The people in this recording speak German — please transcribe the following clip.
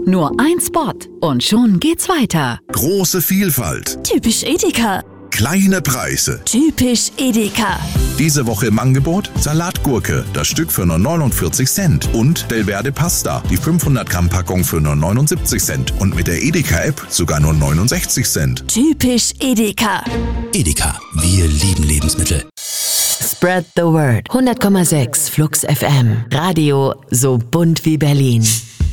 Nur ein Spot und schon geht's weiter. Große Vielfalt. Typisch Edeka. Kleine Preise. Typisch Edeka. Diese Woche im Angebot Salatgurke, das Stück für nur 49 Cent. Und Delverde Pasta, die 500 Gramm Packung für nur 79 Cent. Und mit der Edeka-App sogar nur 69 Cent. Typisch Edeka. Edeka, wir lieben Lebensmittel. Spread the word. 100,6 Flux FM. Radio so bunt wie Berlin.